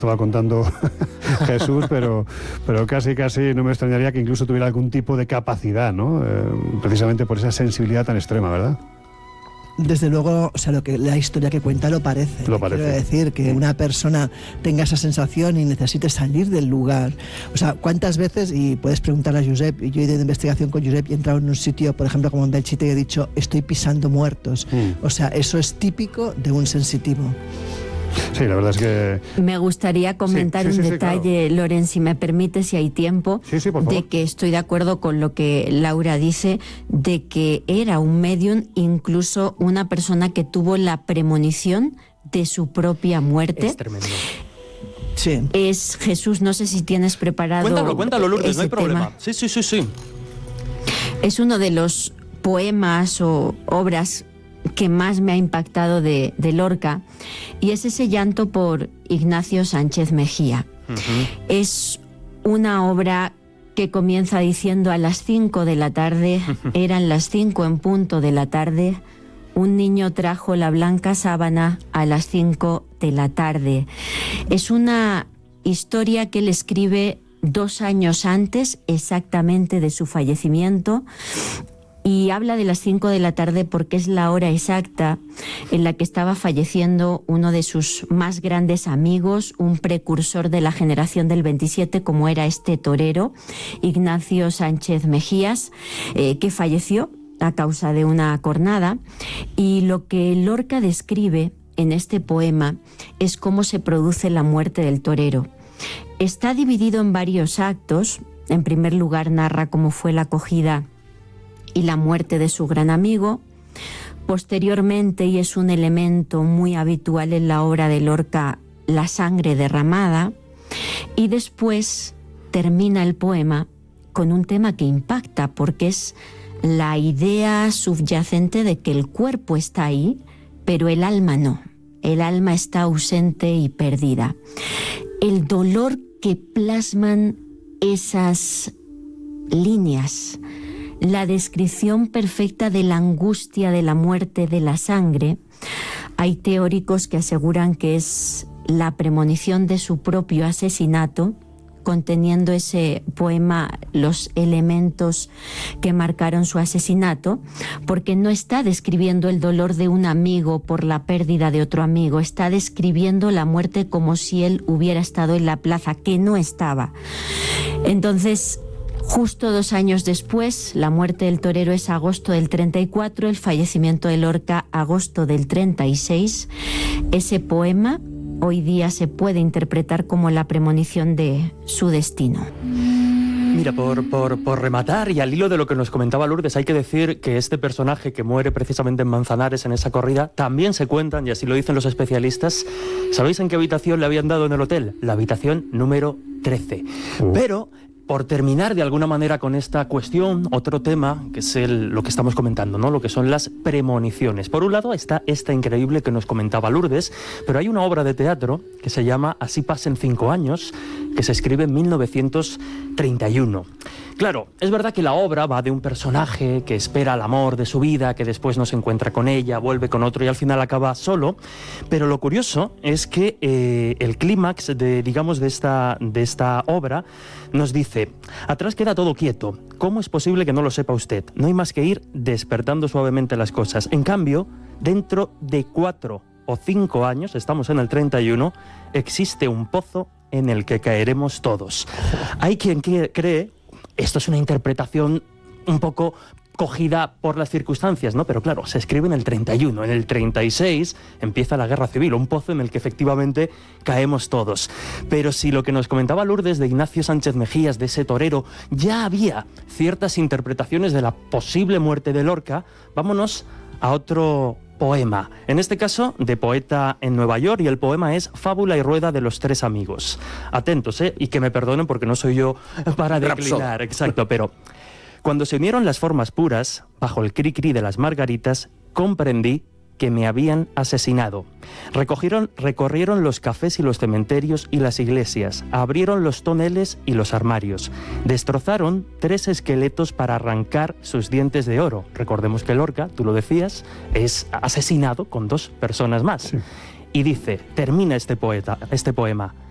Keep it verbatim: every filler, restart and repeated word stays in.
estaba contando Jesús, pero, pero casi, casi no me extrañaría que incluso tuviera algún tipo de capacidad, ¿no? Eh, precisamente por esa sensibilidad tan extrema, ¿verdad? Desde luego, o sea, lo que la historia que cuenta lo parece. Lo parece. Quiero decir, que una persona tenga esa sensación y necesite salir del lugar. O sea, ¿cuántas veces, y puedes preguntarle a Josep, yo he ido de investigación con Josep y he entrado en un sitio, por ejemplo, como en Belchite, y he dicho, estoy pisando muertos. Mm. O sea, eso es típico de un sensitivo. Sí, la verdad es que... Me gustaría comentar sí, sí, un sí, detalle, sí, claro. Loren, si me permite, si hay tiempo, sí, sí, por favor. De que estoy de acuerdo con lo que Laura dice, de que era un medium, incluso una persona que tuvo la premonición de su propia muerte. Es tremendo. Sí. Es Jesús, no sé si tienes preparado... Cuéntalo, cuéntalo, Lourdes, no hay tema. problema. Sí, sí, sí, sí. Es uno de los poemas o obras que más me ha impactado de, de Lorca, y es ese llanto por Ignacio Sánchez Mejía. Uh-huh. Es una obra que comienza diciendo: a las cinco de la tarde, eran las cinco en punto de la tarde, un niño trajo la blanca sábana a las cinco de la tarde. Es una historia que él escribe dos años antes exactamente de su fallecimiento, y habla de las cinco de la tarde porque es la hora exacta en la que estaba falleciendo uno de sus más grandes amigos, un precursor de la generación del veintisiete, como era este torero, Ignacio Sánchez Mejías, eh, que falleció a causa de una cornada. Y lo que Lorca describe en este poema es cómo se produce la muerte del torero. Está dividido en varios actos. En primer lugar, narra cómo fue la acogida y la muerte de su gran amigo. Posteriormente, y es un elemento muy habitual en la obra de Lorca, la sangre derramada. Y después termina el poema con un tema que impacta, porque es la idea subyacente de que el cuerpo está ahí, pero el alma no. El alma está ausente y perdida. El dolor que plasman esas líneas, la descripción perfecta de la angustia de la muerte de la sangre. Hay teóricos que aseguran que es la premonición de su propio asesinato, conteniendo ese poema los elementos que marcaron su asesinato, porque no está describiendo el dolor de un amigo por la pérdida de otro amigo, está describiendo la muerte como si él hubiera estado en la plaza, que no estaba. Entonces, justo dos años después, la muerte del torero es agosto del treinta y cuatro, el fallecimiento de Lorca agosto del treinta y seis. Ese poema hoy día se puede interpretar como la premonición de su destino. Mira, por, por, por rematar, y al hilo de lo que nos comentaba Lourdes, hay que decir que este personaje que muere precisamente en Manzanares en esa corrida, también se cuentan, y así lo dicen los especialistas. ¿Sabéis en qué habitación le habían dado en el hotel? La habitación número trece. Uh. Pero, por terminar de alguna manera con esta cuestión, otro tema, que es el, lo que estamos comentando, ¿no? Lo que son las premoniciones. Por un lado está esta increíble que nos comentaba Lourdes, pero hay una obra de teatro que se llama Así pasen cinco años, que se escribe en mil novecientos treinta y uno. Claro, es verdad que la obra va de un personaje que espera el amor de su vida, que después no se encuentra con ella, vuelve con otro y al final acaba solo, pero lo curioso es que eh, el clímax de, digamos, de esta, de esta obra nos dice: atrás queda todo quieto, ¿cómo es posible que no lo sepa usted? No hay más que ir despertando suavemente las cosas. En cambio, dentro de cuatro o cinco años, estamos en el treinta y uno, existe un pozo en el que caeremos todos. Hay quien cree, esto es una interpretación un poco cogida por las circunstancias, ¿no? Pero claro, se escribe en el treinta y uno, en el treinta y seis empieza la guerra civil, un pozo en el que efectivamente caemos todos. Pero si lo que nos comentaba Lourdes de Ignacio Sánchez Mejías, de ese torero, ya había ciertas interpretaciones de la posible muerte de Lorca, vámonos a otro poema, en este caso de poeta en Nueva York, y el poema es Fábula y rueda de los tres amigos. Atentos, ¿eh? Y que me perdonen porque no soy yo para declinar, exacto, pero cuando se unieron las formas puras, bajo el cri-cri de las margaritas, comprendí que me habían asesinado. Recogieron, recorrieron los cafés y los cementerios y las iglesias, abrieron los toneles y los armarios, destrozaron tres esqueletos para arrancar sus dientes de oro. Recordemos que Lorca, tú lo decías, es asesinado con dos personas más. Sí. Y dice, termina este poeta, este poema: